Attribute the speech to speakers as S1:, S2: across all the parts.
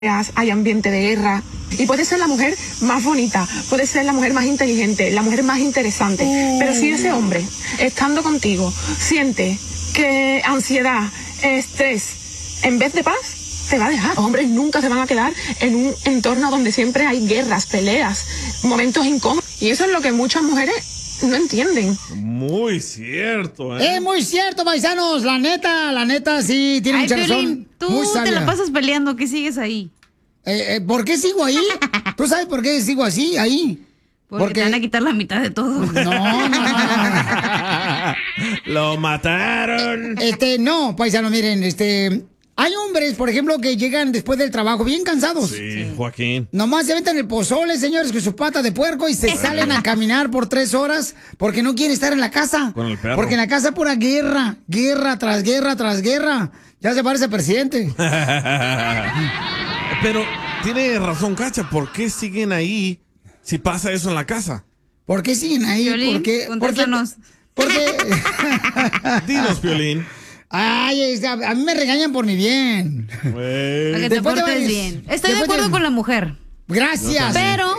S1: hay ambiente de guerra. Y puede ser la mujer más bonita, puede ser la mujer más inteligente, la mujer más interesante. Pero si ese hombre, estando contigo, siente que ansiedad, estrés, en vez de paz, te va a dejar. Los hombres nunca se van a quedar en un entorno donde siempre hay guerras, peleas, momentos incómodos. Y eso es lo que muchas mujeres no entienden.
S2: Muy cierto, ¿eh?
S3: Es muy cierto, paisanos. La neta, sí, tiene mucha razón.
S4: Tú te la pasas peleando, ¿qué sigues ahí?
S3: ¿Por qué sigo ahí? ¿Tú sabes por qué sigo así, ahí?
S4: Porque te van a quitar la mitad de todo.
S3: No.
S2: Lo mataron.
S3: No, paisano, miren, hay hombres, por ejemplo, que llegan después del trabajo bien cansados.
S2: Sí, Joaquín.
S3: Nomás se aventan el pozole, señores, con su pata de puerco y se salen a caminar por 3 horas porque no quieren estar en la casa.
S2: Con el perro.
S3: Porque en la casa pura guerra, guerra tras guerra tras guerra. Ya se parece presidente.
S2: Pero tiene razón, Cacha, ¿por qué siguen ahí si pasa eso en la casa?
S3: ¿Por qué siguen ahí?
S4: Piolín,
S3: ¿Por qué?
S4: contéstanos.
S3: Porque
S2: Dinos, Piolín.
S3: ay, a mí me regañan por mi bien.
S4: Para que te
S3: Después te
S4: portes
S3: vayas-
S4: bien. Estoy de
S3: después
S4: acuerdo
S3: te-
S4: con la mujer.
S3: Gracias.
S4: Pero,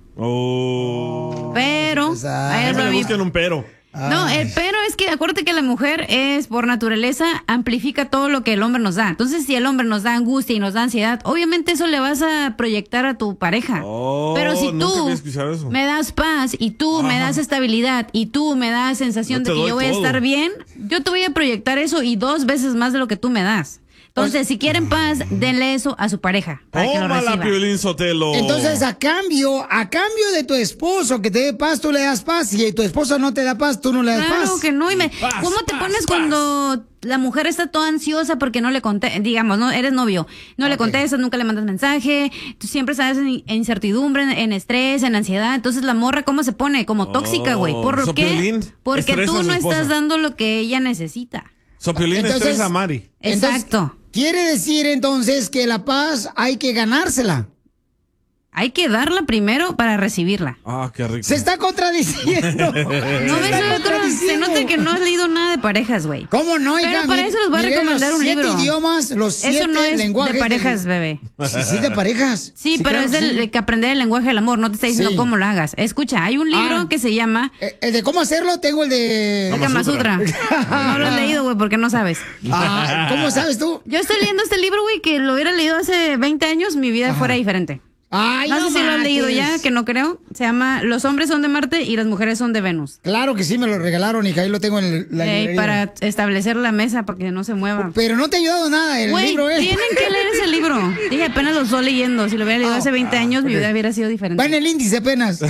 S2: Oh.
S3: Ah,
S4: ahí
S2: Siempre
S4: va
S2: le
S4: mi-
S2: buscan un pero.
S4: No, el pero es que acuérdate que la mujer es, por naturaleza, amplifica todo lo que el hombre nos da. Entonces, si el hombre nos da angustia y nos da ansiedad, obviamente eso le vas a proyectar a tu pareja.
S2: Oh,
S4: Pero si
S2: nunca
S4: tú
S2: había escuchado eso.
S4: me das paz y tú me das estabilidad y tú me das sensación
S2: Yo
S4: de
S2: te
S4: que yo
S2: doy
S4: voy a
S2: todo.
S4: estar bien, yo te voy a proyectar eso y 2 veces más de lo que tú me das. Entonces, si quieren paz, denle eso a su pareja para que lo
S2: Tómala,
S4: reciba.
S2: Piolín Sotelo.
S3: Entonces, a cambio de tu esposo que te dé paz, tú le das paz. Y tu esposo no te da paz, tú no le das
S4: Claro
S3: paz.
S4: que no.
S2: Paz,
S4: ¿Cómo te
S2: paz,
S4: pones
S2: paz.
S4: cuando la mujer está toda ansiosa porque no le contestas? Digamos, no eres novio, no le contestas, nunca le mandas mensaje, tú siempre estás en incertidumbre, en estrés, en ansiedad. Entonces la morra, ¿cómo se pone? Como tóxica, güey. ¿Por
S2: So,
S4: qué?
S2: Piolín
S4: Porque
S2: estresa
S4: tú
S2: a su
S4: no
S2: esposa.
S4: estás dando lo que ella necesita.
S2: Piolín
S3: Entonces-
S2: estresa a Mari.
S4: Exacto.
S3: Quiere decir entonces que la paz hay que ganársela.
S4: Hay que darla primero para recibirla.
S2: Ah, qué rico.
S3: Se está contradiciendo.
S4: No ves se nota que no has leído nada de parejas, güey.
S3: ¿Cómo no?
S4: Pero
S3: hija?
S4: para eso les voy a
S3: Miré
S4: recomendar
S3: los
S4: un
S3: 7
S4: libro.
S3: idiomas, los 7
S4: Eso no es
S3: lenguajes.
S4: de parejas, bebé.
S3: Sí, de parejas.
S4: Sí, pero
S3: claro
S4: es
S3: que
S4: de
S3: sí.
S4: que aprender el lenguaje del amor, no te está diciendo
S3: Sí.
S4: cómo lo hagas. Escucha, hay un libro que se llama
S3: El de cómo hacerlo, tengo el de...
S4: El Kama Sutra. No lo has leído, güey, porque no sabes.
S3: ¿Cómo sabes tú?
S4: Yo estoy leyendo este libro, güey, que lo hubiera leído hace 20 años, mi vida fuera diferente.
S3: Ay,
S4: No sé si lo has leído ya,
S3: manches.
S4: que no creo. Se llama Los hombres son de Marte y las mujeres son de Venus.
S3: Claro que sí, me lo regalaron, hija, ahí lo tengo en la librería.
S4: Para establecer la mesa, para que no se mueva.
S3: Pero no te ha ayudado nada el
S4: Güey,
S3: libro,
S4: tienen que leer ese libro. Dije, apenas lo estoy leyendo. Si lo hubiera leído hace 20 años, mi vida hubiera sido diferente.
S3: Va en el índice apenas.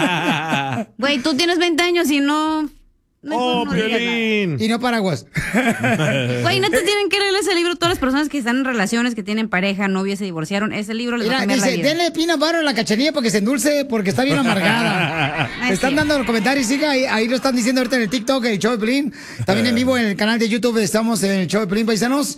S4: Güey, tú tienes 20 años y no...
S2: Oh,
S4: no digas nada.
S2: Piolín.
S3: Y no paraguas.
S4: Güey, no te tienen que leer ese libro. Todas las personas que están en relaciones, que tienen pareja, novia, se divorciaron, ese libro les va a
S3: Mira,
S4: cambiar la
S3: dice,
S4: vida.
S3: denle pina barro a la Cachanilla para que se endulce porque está bien amargada.
S4: Ay,
S3: Están
S4: sí.
S3: dando los comentarios, siga, ahí lo están diciendo ahorita en el TikTok, el show de Pelín. También en vivo en el canal de YouTube estamos en el show de Pelín, paisanos.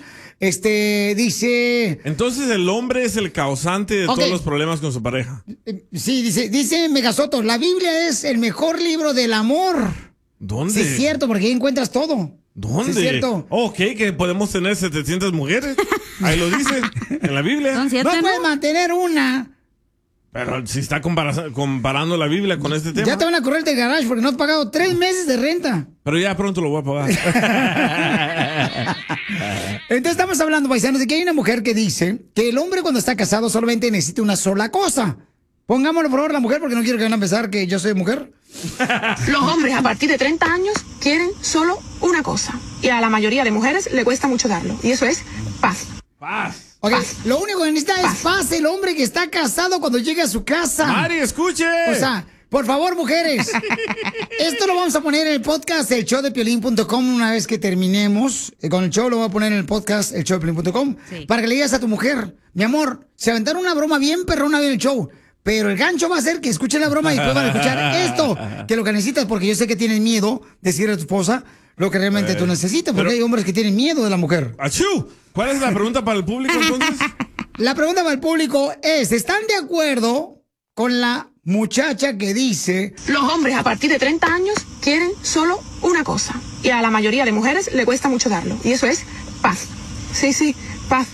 S3: Dice...
S2: Entonces el hombre es el causante de
S3: Ok.
S2: todos los problemas con su pareja.
S3: Sí, dice Megasoto, la Biblia es el mejor libro del amor.
S2: ¿Dónde?
S3: Sí, es cierto, porque ahí encuentras todo.
S2: ¿Dónde?
S3: Sí, es cierto.
S2: Ok, que podemos tener 700 mujeres. Ahí lo dice, en la Biblia.
S4: Son
S3: No
S4: 7, ¿no?
S3: puedes mantener una.
S2: Pero si está comparando la Biblia con este tema.
S3: Ya te van a correr del garage porque no has pagado 3 meses de renta.
S2: Pero ya pronto lo voy a pagar.
S3: Entonces estamos hablando, paisanos, de que hay una mujer que dice que el hombre cuando está casado solamente necesita una sola cosa. Pongámoslo por favor la mujer porque no quiero que van a pensar que yo soy mujer.
S1: Los hombres a partir de 30 años quieren solo una cosa. Y a la mayoría de mujeres le cuesta mucho darlo. Y eso es paz.
S2: Paz.
S3: Ok,
S1: Paz.
S3: lo único que necesita es paz el hombre que está casado cuando llega a su casa.
S2: Mari, escuche.
S3: O sea, por favor, mujeres. Esto lo vamos a poner en el podcast, el showdepiolín.com, una vez que terminemos. Con el show lo voy a poner en el podcast, el showdepiolín.com,
S4: Sí.
S3: para que le digas a tu mujer, mi amor, se aventaron una broma bien perrona en el show. Pero el gancho va a ser que escuchen la broma y después van a escuchar esto, que lo que necesitas, porque yo sé que tienes miedo de decirle a tu esposa lo que realmente tú necesitas, porque
S2: pero-
S3: hay hombres que tienen miedo de la mujer.
S2: ¡Achú! ¿Cuál es la pregunta para el público entonces?
S3: La pregunta para el público es, ¿están de acuerdo con la muchacha que dice...
S1: Los hombres a partir de 30 años quieren solo una cosa. Y a la mayoría de mujeres le cuesta mucho darlo. Y eso es paz. Sí, paz.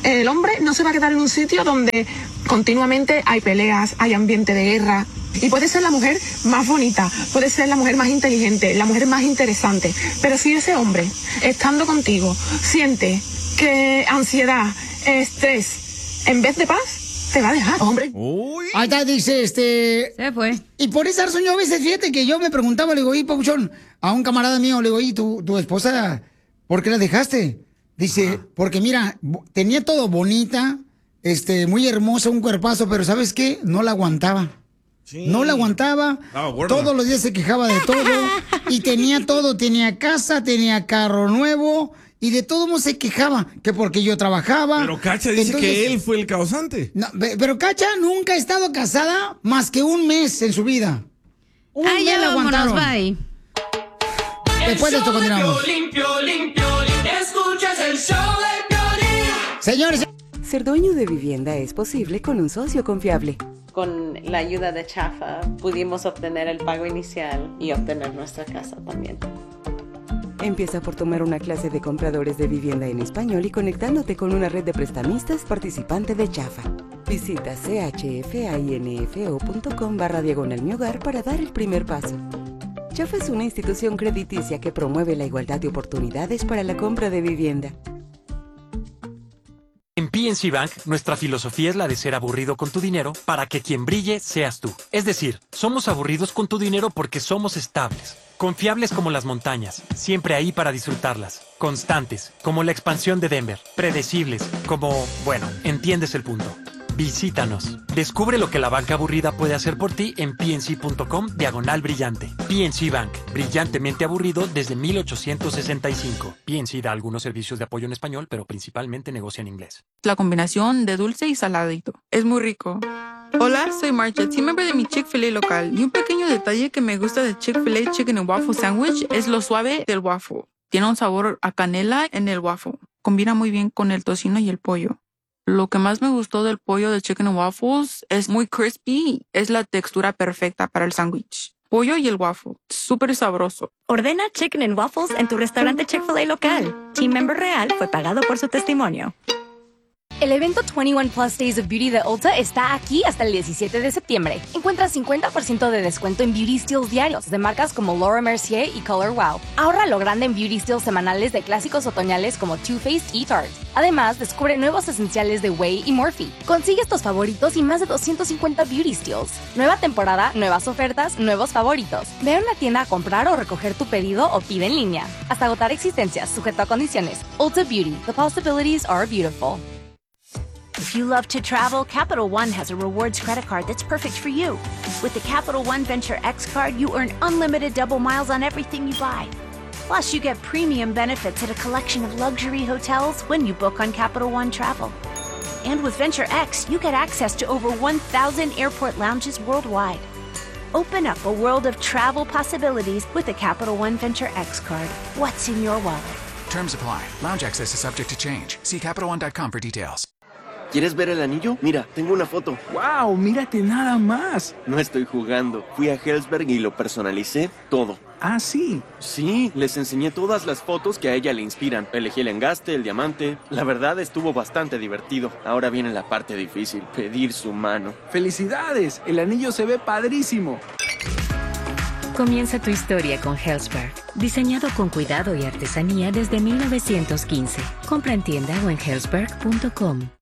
S1: El hombre no se va a quedar en un sitio donde continuamente hay peleas, hay ambiente de guerra. Y puede ser la mujer más bonita, puede ser la mujer más inteligente, la mujer más interesante. Pero si ese hombre, estando contigo, siente que ansiedad, estrés, en vez de paz, te va a dejar, hombre.
S2: Uy.
S3: Ahí está, dice,
S4: Se fue.
S3: Y por esa razón yo a veces, fíjate que yo me preguntaba, le digo, y Pabuchón, a un camarada mío, le digo, y tu esposa, ¿por qué la dejaste? Dice, porque mira, tenía todo bonita, muy hermosa, un cuerpazo, pero ¿sabes qué? No la aguantaba. Sí. No la aguantaba, todos los días se quejaba de todo, y tenía todo, tenía casa, tenía carro nuevo, y de todo modo se quejaba, que porque yo trabajaba.
S2: Pero Cacha dice que él fue el causante.
S3: No, pero Cacha nunca ha estado casada más que un mes en su vida.
S4: Ya la aguantaron. Bye.
S3: Después de esto continuamos.
S5: Escuchas el show de Piolín.
S3: Señores.
S6: Ser dueño de vivienda es posible con un socio confiable.
S7: Con la ayuda de Chafa pudimos obtener el pago inicial y obtener nuestra casa también.
S6: Empieza por tomar una clase de compradores de vivienda en español y conectándote con una red de prestamistas participante de Chafa. Visita chfainfo.com/diagonal-mi-hogar para dar el primer paso. Chafa es una institución crediticia que promueve la igualdad de oportunidades para la compra de vivienda.
S8: En PNC Bank, nuestra filosofía es la de ser aburrido con tu dinero para que quien brille seas tú. Es decir, somos aburridos con tu dinero porque somos estables, confiables como las montañas, siempre ahí para disfrutarlas, constantes, como la expansión de Denver, predecibles, como, bueno, entiendes el punto. Visítanos. Descubre lo que la banca aburrida puede hacer por ti en pnc.com/brillante. PNC Bank, brillantemente aburrido desde 1865. PNC da algunos servicios de apoyo en español, pero principalmente negocia en inglés.
S9: La combinación de dulce y saladito. Es muy rico. Hola, soy Marcha, team member de mi Chick-fil-A local. Y un pequeño detalle que me gusta de Chick-fil-A Chicken and Waffle Sandwich es lo suave del waffle. Tiene un sabor a canela en el waffle. Combina muy bien con el tocino y el pollo. Lo que más me gustó del pollo de Chicken and Waffles es muy crispy. Es la textura perfecta para el sándwich. Pollo y el waffle. Súper sabroso.
S10: Ordena Chicken and Waffles en tu restaurante Chick-fil-A local. Team member real fue pagado por su testimonio.
S11: El evento 21 Plus Days of Beauty de Ulta está aquí hasta el 17 de septiembre. Encuentra 50% de descuento en beauty steals diarios de marcas como Laura Mercier y Color Wow. Ahorra lo grande en beauty steals semanales de clásicos otoñales como Too Faced y Tarte. Además, descubre nuevos esenciales de Way y Morphe. Consigue estos favoritos y más de 250 beauty steals. Nueva temporada, nuevas ofertas, nuevos favoritos. Ve a una tienda a comprar o recoger tu pedido o pide en línea. Hasta agotar existencias, sujeto a condiciones. Ulta Beauty. The possibilities are beautiful.
S10: If you love to travel, Capital One has a rewards credit card that's perfect for you. With the Capital One Venture X card, you earn unlimited double miles on everything you buy. Plus, you get premium benefits at a collection of luxury hotels when you book on Capital One Travel. And with Venture X, you get access to over 1,000 airport lounges worldwide. Open up a world of travel possibilities with the Capital One Venture X card. What's in your wallet?
S12: Terms apply. Lounge access is subject to change. See CapitalOne.com for details.
S13: ¿Quieres ver el anillo? Mira, tengo una foto.
S14: ¡Wow! ¡Mírate nada más!
S13: No estoy jugando. Fui a Helzberg y lo personalicé todo.
S14: ¿Ah, sí?
S13: Sí, les enseñé todas las fotos que a ella le inspiran. Elegí el engaste, el diamante. La verdad estuvo bastante divertido. Ahora viene la parte difícil, pedir su mano.
S14: ¡Felicidades! El anillo se ve padrísimo.
S15: Comienza tu historia con Helzberg. Diseñado con cuidado y artesanía desde 1915. Compra en tienda o en helzberg.com.